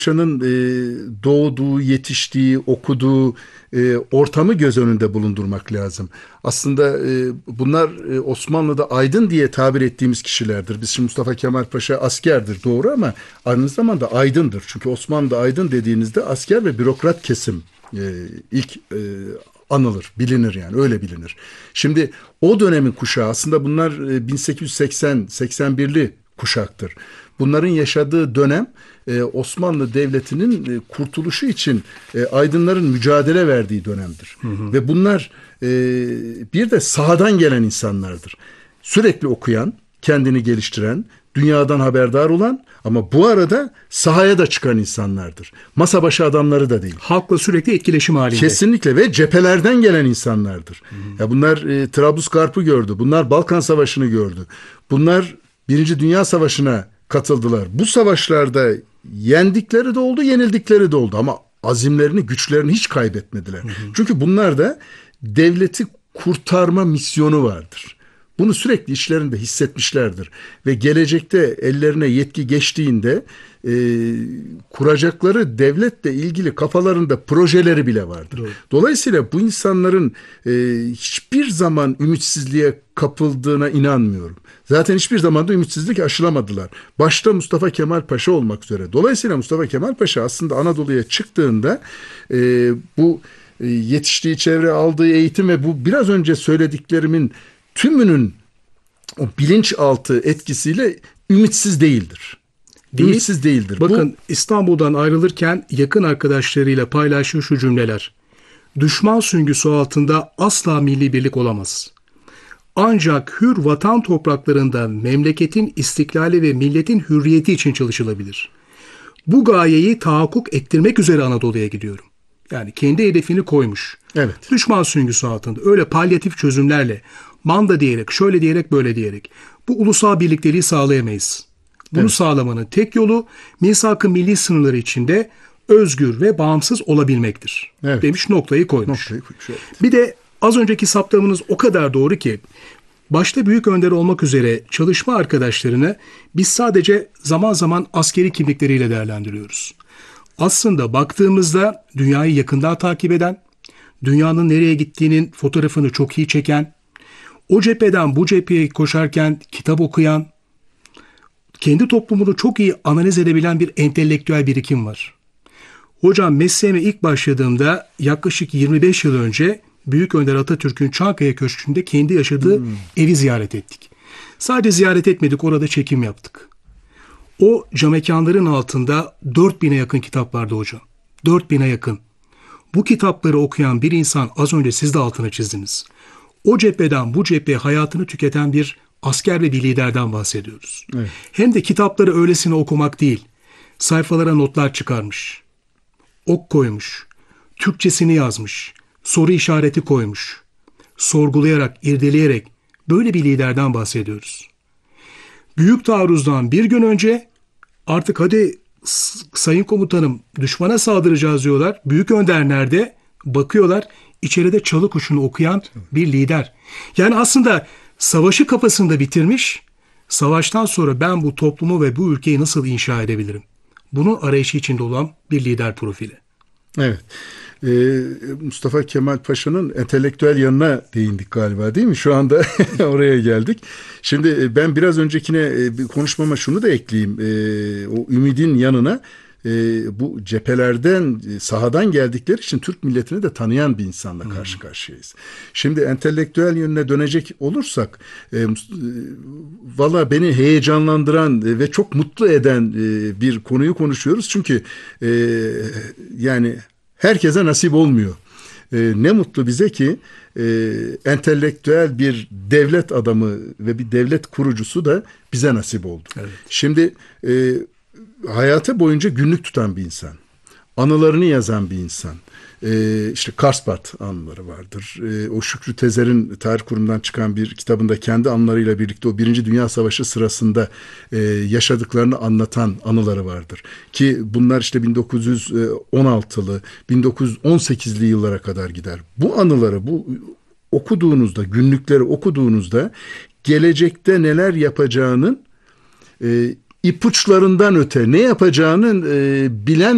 Paşa'nın doğduğu, yetiştiği, okuduğu ortamı göz önünde bulundurmak lazım. Aslında bunlar Osmanlı'da aydın diye tabir ettiğimiz kişilerdir. Biz şimdi Mustafa Kemal Paşa askerdir doğru ama aynı zamanda aydındır. Çünkü Osmanlı'da aydın dediğinizde asker ve bürokrat kesim ilk anılır, bilinir yani öyle bilinir. Şimdi o dönemin kuşağı aslında bunlar 1880-81'li kuşaktır. Bunların yaşadığı dönem Osmanlı Devleti'nin kurtuluşu için aydınların mücadele verdiği dönemdir. Hı hı. Ve bunlar bir de sahadan gelen insanlardır. Sürekli okuyan, kendini geliştiren, dünyadan haberdar olan ama bu arada sahaya da çıkan insanlardır. Masa başı adamları da değil. Halkla sürekli etkileşim halinde. Kesinlikle ve cephelerden gelen insanlardır. Hı hı. Ya bunlar Trablusgarp'ı gördü. Bunlar Balkan Savaşı'nı gördü. Bunlar Birinci Dünya Savaşı'na katıldılar. Bu savaşlarda yendikleri de oldu, yenildikleri de oldu ama azimlerini, güçlerini hiç kaybetmediler. Hı hı. Çünkü bunlarda devleti kurtarma misyonu vardır. Bunu sürekli içlerinde hissetmişlerdir ve gelecekte ellerine yetki geçtiğinde kuracakları devletle ilgili kafalarında projeleri bile vardır. Doğru. Dolayısıyla bu insanların hiçbir zaman ümitsizliğe kapıldığına inanmıyorum. Zaten hiçbir zaman da ümitsizlik aşılamadılar. Başta Mustafa Kemal Paşa olmak üzere. Dolayısıyla Mustafa Kemal Paşa aslında Anadolu'ya çıktığında bu yetiştiği çevre, aldığı eğitim ve bu biraz önce söylediklerimin tümünün o bilinçaltı etkisiyle ümitsiz değildir. Ümitsiz değildir. Bakın İstanbul'dan ayrılırken yakın arkadaşlarıyla paylaştığı şu cümleler. Düşman süngüsü altında asla milli birlik olamaz. Ancak hür vatan topraklarında memleketin istiklali ve milletin hürriyeti için çalışılabilir. Bu gayeyi tahakkuk ettirmek üzere Anadolu'ya gidiyorum. Yani kendi hedefini koymuş. Evet. Düşman süngüsü altında öyle palyatif çözümlerle, manda diyerek, şöyle diyerek, böyle diyerek bu ulusal birlikteliği sağlayamayız. Bunu sağlamanın tek yolu misak-ı milli sınırları içinde özgür ve bağımsız olabilmektir. Demiş, noktayı koymuş. Bir de az önceki saptamanız o kadar doğru ki başta büyük önder olmak üzere çalışma arkadaşlarını biz sadece zaman zaman askeri kimlikleriyle değerlendiriyoruz. Aslında baktığımızda dünyayı yakından takip eden, dünyanın nereye gittiğinin fotoğrafını çok iyi çeken, o cepheden bu cepheye koşarken kitap okuyan, kendi toplumunu çok iyi analiz edebilen bir entelektüel birikim var. Hocam mesleğime ilk başladığımda yaklaşık 25 yıl önce Büyük Önder Atatürk'ün Çankaya Köşkü'nde kendi yaşadığı evi ziyaret ettik. Sadece ziyaret etmedik, orada çekim yaptık. O camekanların altında 4000'e yakın kitap vardı hocam. 4000'e yakın. Bu kitapları okuyan bir insan, az önce siz de altını çizdiniz. O cepheden bu cepheye hayatını tüketen bir asker ve bir liderden bahsediyoruz. Evet. Hem de kitapları öylesine okumak değil, sayfalara notlar çıkarmış, ok koymuş, Türkçesini yazmış, soru işareti koymuş, sorgulayarak, irdeleyerek böyle bir liderden bahsediyoruz. Büyük taarruzdan bir gün önce artık hadi sayın komutanım düşmana saldıracağız diyorlar. Büyük önder nerede? Bakıyorlar, içeride çalı kuşunu okuyan bir lider. Yani aslında savaşı kafasında bitirmiş, savaştan sonra ben bu toplumu ve bu ülkeyi nasıl inşa edebilirim? Bunun arayışı içinde olan bir lider profili. Evet. Mustafa Kemal Paşa'nın entelektüel yanına değindik galiba, değil mi? Şu anda oraya geldik. Şimdi ben biraz öncekine konuşmama şunu da ekleyeyim. O ümidin yanına bu cephelerden, sahadan geldikleri için Türk milletini de tanıyan bir insanla karşı karşıyayız. Şimdi entelektüel yönüne dönecek olursak valla beni heyecanlandıran ve çok mutlu eden bir konuyu konuşuyoruz. Çünkü yani herkese nasip olmuyor. Ne mutlu bize ki entelektüel bir devlet adamı ve bir devlet kurucusu da bize nasip oldu. Evet. Şimdi hayatı boyunca günlük tutan bir insan, anılarını yazan bir insan, işte Karspart anıları vardır. O Şükrü Tezer'in Tarih Kurumu'ndan çıkan bir kitabında kendi anılarıyla birlikte o Birinci Dünya Savaşı sırasında yaşadıklarını anlatan anıları vardır. Ki bunlar işte 1916'lı, 1918'li yıllara kadar gider. Bu anıları, bu okuduğunuzda, günlükleri okuduğunuzda gelecekte neler yapacağının ipuçlarından öte ne yapacağının bilen